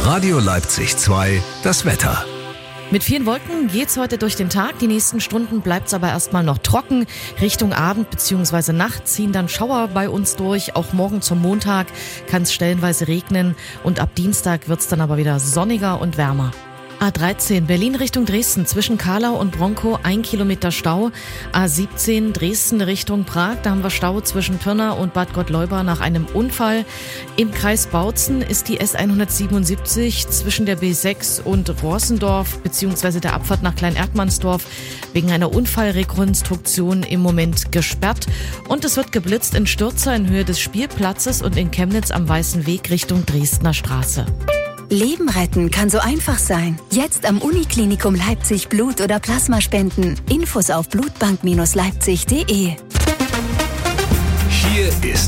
Radio Leipzig 2, das Wetter. Mit vielen Wolken geht's heute durch den Tag. Die nächsten Stunden bleibt's aber erstmal noch trocken. Richtung Abend bzw. Nacht ziehen dann Schauer bei uns durch. Auch morgen zum Montag kann es stellenweise regnen. Und ab Dienstag wird's dann aber wieder sonniger und wärmer. A13 Berlin Richtung Dresden zwischen Kahlau und Bronkow 1 Kilometer Stau. A17 Dresden Richtung Prag, da haben wir Stau zwischen Pirna und Bad Gottleuba nach einem Unfall. Im Kreis Bautzen ist die S177 zwischen der B6 und Rossendorf bzw. der Abfahrt nach Klein-Erdmannsdorf wegen einer Unfallrekonstruktion im Moment gesperrt. Und es wird geblitzt in Stürzer in Höhe des Spielplatzes und in Chemnitz am Weißen Weg Richtung Dresdner Straße. Leben retten kann so einfach sein. Jetzt am Uniklinikum Leipzig Blut oder Plasma spenden. Infos auf blutbank-leipzig.de. Hier ist